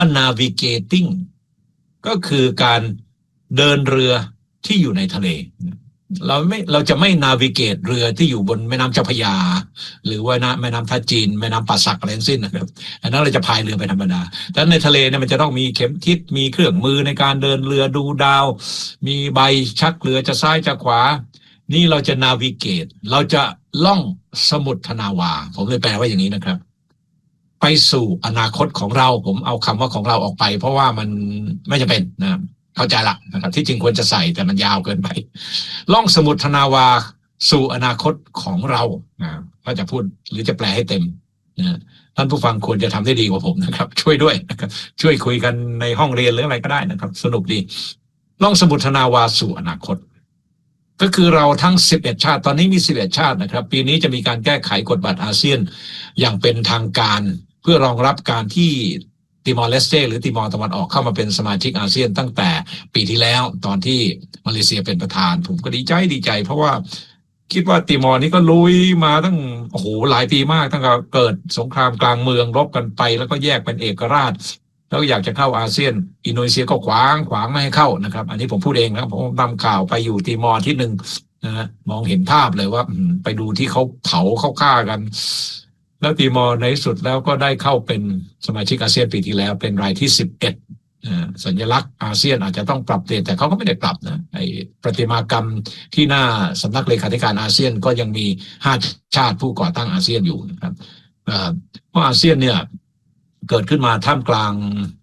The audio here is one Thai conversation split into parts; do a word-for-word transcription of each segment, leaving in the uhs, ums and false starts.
navigating ก็คือการเดินเรือที่อยู่ในทะเลเราไม่เราจะไม่นาวิเกตเรือที่อยู่บนแม่น้ำเจ้าพระยาหรือว่านะแม่น้ำท่าจีนแม่น้ำป่าสักอะไรทั้งสิ้นนะครับอันนั้นเราจะพายเรือไปธรรมดาแต่ในทะเลเนี่ยมันจะต้องมีเข็มทิศมีเครื่องมือในการเดินเรือดูดาวมีใบชักเรือจะซ้ายจะขวานี่เราจะนาวิเกตเราจะล่องสมุทรนาวาผมเลยแปลว่าอย่างนี้นะครับไปสู่อนาคตของเราผมเอาคำว่าของเราออกไปเพราะว่ามันไม่จำเป็นนะเข้าใจละนะครับที่จริงควรจะใส่แต่มันยาวเกินไปล่องสมุทรนาวาสู่อนาคตของเรานะก็จะพูดหรือจะแปลให้เต็มนะท่านผู้ฟังควรจะทำได้ดีกว่าผมนะครับช่วยด้วยนะครับช่วยคุยกันในห้องเรียนหรืออะไรก็ได้นะครับสนุกดีล่องสมุทรนาวาสู่อนาคตก็คือเราทั้งสิบเอ็ดชาติตอนนี้มีสิบเอ็ดชาตินะครับปีนี้จะมีการแก้ไขกฎบัตรอาเซียนอย่างเป็นทางการเพื่อรองรับการที่ติมอร์เลสเตหรือติมอร์ตะวันออกเข้ามาเป็นสมาชิกอาเซียนตั้งแต่ปีที่แล้วตอนที่มาเลเซียเป็นประธานผมก็ดีใจดีใจเพราะว่าคิดว่าติมอร์นี่ก็ลุยมาตั้งโอ้โหหลายปีมากตั้งแต่เกิดสงครามกลางเมืองรบกันไปแล้วก็แยกเป็นเอกราชแล้วอยากจะเข้าอาเซียนอินโดนีเซียก็ขวางขวางไม่ให้เข้านะครับอันนี้ผมพูดเองนะผมนำข่าวไปอยู่ติมอร์ที่หนึ่งนะมองเห็นภาพเลยว่าไปดูที่เขาเผาเขาฆ่ากันแล้วติมอร์ในสุดแล้วก็ได้เข้าเป็นสมาชิกอาเซียนปีที่แล้วเป็นรายที่สิบเอ็ดสัญลักษณ์อาเซียนอาจจะต้องปรับเปลี่ยนแต่เขาก็ไม่ได้ปรับนะไอ้ประติมากรรมที่หน้าสำนักเลขาธิการอาเซียนก็ยังมีห้าชาติผู้ก่อตั้งอาเซียนอยู่นะครับเพราะอาเซียนเนี่ยเกิดขึ้นมาท่ามกลาง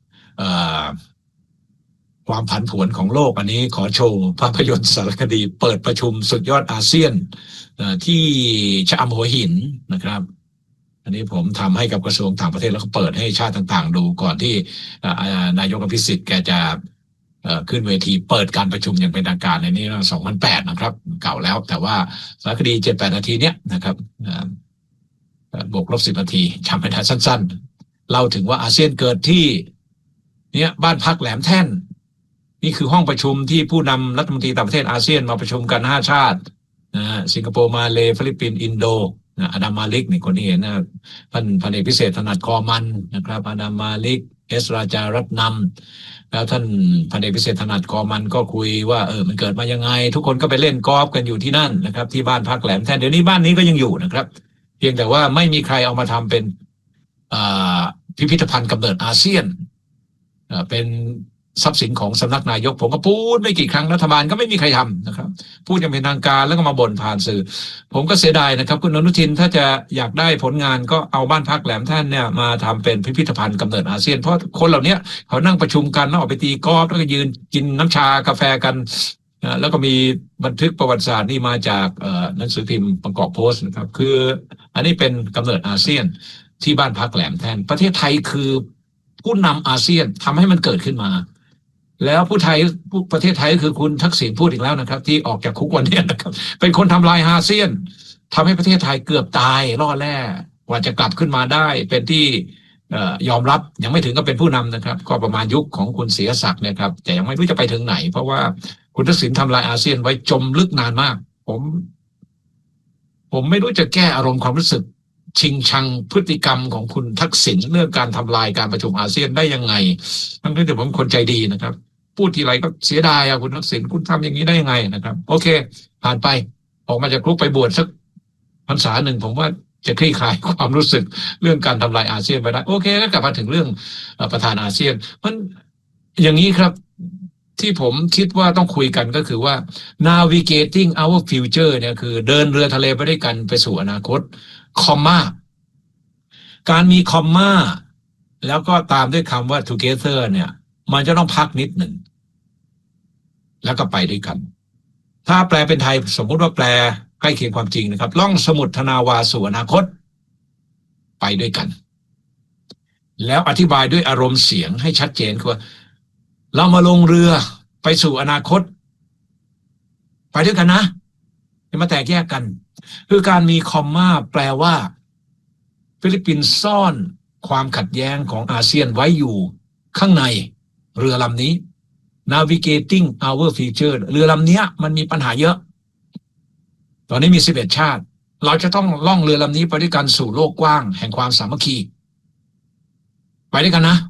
ความผันผวนของโลกอันนี้ขอโชว์ภาพยนตร์สารคดีเปิดประชุมสุดยอดอาเซียนที่ชะอำหัวหินนะครับอันนี้ผมทำให้กับกระทรวงต่างประเทศแล้วก็เปิดให้ชาติต่างๆดูก่อนที่นายกอภิสิทธิ์แกจะขึ้นเวทีเปิดการประชุมอย่างเป็นทางการในนี้สองพันแปดนะครับเก่าแล้วแต่ว่าสารคดี เจ็ดแปด นาทีเนี้ยนะครับบวกลบสิบนาทีทำให้ทันสั้นๆเล่าถึงว่าอาเซียนเกิดที่เนี่ยบ้านพักแหลมแท่นนี่คือห้องประชุมที่ผู้นำรัฐมนตรีต่างประเทศอาเซียนมาประชุมกันห้าชาตินะสิงคโปร์มาเลฟิลิปปินส์อินโดอาดามมาลิกนี่คนนี้เห็นนะท่านพันเอกพิเศษถนัดกอมันนะครับอาดามมาลิกเอสราจารัตนำแล้วท่านพันเอกพิเศษถนัดกอมันก็คุยว่าเออมันเกิดมายังไงทุกคนก็ไปเล่นกอล์ฟกันอยู่ที่นั่นนะครับที่บ้านพักแหลมแท่นเดี๋ยวนี้บ้านนี้ก็ยังอยู่นะครับเพียงแต่ว่าไม่มีใครเอามาทำเป็นพิพิธภัณฑ์กำเนิดอาเซียนเป็นทรัพย์สินของสำนักนายกผมก็พูดไม่กี่ครั้งรัฐบาลก็ไม่มีใครทำนะครับพูดอย่างเป็นทางการแล้วก็มาบ่นผ่านสื่อผมก็เสียดายนะครับคุณอนุทินถ้าจะอยากได้ผลงานก็เอาบ้านพักแหลมแท่นเนี่ยมาทำเป็นพิพิธภัณฑ์กำเนิดอาเซียนเพราะคนเหล่านี้เขานั่งประชุมกันแล้วออกไปตีกอล์ฟแล้วก็ยืนกินน้ำชากาแฟกันแล้วก็มีบันทึกประวัติศาสตร์นี่มาจากหนังสือพิมพ์บางกอกโพสต์นะครับคืออันนี้เป็นกำเนิดอาเซียนที่บ้านพักแหลมแท่นประเทศไทยคือผู้นำอาเซียนทำให้มันเกิดขึ้นมาแล้วผู้ไทยผู้ประเทศไทยก็คือคุณทักษิณพูดอีกแล้วนะครับที่ออกจากคุกวันนี้นะครับเป็นคนทำลายอาเซียนทำให้ประเทศไทยเกือบตายรอดแรกกว่าจะกลับขึ้นมาได้เป็นที่ยอมรับยังไม่ถึงก็เป็นผู้นำนะครับก็ประมาณยุคของคุณเสียศักดิ์นะครับแต่ยังไม่รู้จะไปถึงไหนเพราะว่าคุณทักษิณทำลายอาเซียนไว้จมลึกนานมากผมผมไม่รู้จะแก้อารมณ์ความรู้สึกชิงชังพฤติกรรมของคุณทักษิณเรื่องการทำลายการประชุมอาเซียนได้ยังไงทั้งที่ผมคนใจดีนะครับพูดทีไรก็เสียดายอะคุณทักษิณคุณทำอย่างนี้ได้ยังไงนะครับโอเคผ่านไปออกมาจากคุกไปบวชสักพรรษาหนึ่งผมว่าจะคลี่คลายความรู้สึกเรื่องการทำลายอาเซียนไปได้โอเคก็กลับมาถึงเรื่องประธานอาเซียนมันอย่างนี้ครับที่ผมคิดว่าต้องคุยกันก็คือว่า navigating our future เนี่ยคือเดินเรือทะเลไปด้วยกันไปสู่อนาคตคอมมาการมีคอมมาแล้วก็ตามด้วยคำว่า together เนี่ยมันจะต้องพักนิดหนึ่งแล้วก็ไปด้วยกันถ้าแปลเป็นไทยสมมุติว่าแปลใกล้เคียงความจริงนะครับล่องสมุทรนาวาสู่อนาคตไปด้วยกันแล้วอธิบายด้วยอารมณ์เสียงให้ชัดเจนคือว่าเรามาลงเรือไปสู่อนาคตไปด้วยกันนะอย่ามาแตกแยกกันคือการมีคอมมาแปลว่าฟิลิปปินส์ซ่อนความขัดแย้งของอาเซียนไว้อยู่ข้างในเรือลำนี้ navigating our future เรือลำนี้มันมีปัญหาเยอะตอนนี้มีสิบเอ็ดชาติเราจะต้องล่องเรือลำนี้ไปด้วยกันสู่โลกกว้างแห่งความสามัคคีไปด้วยกันนะ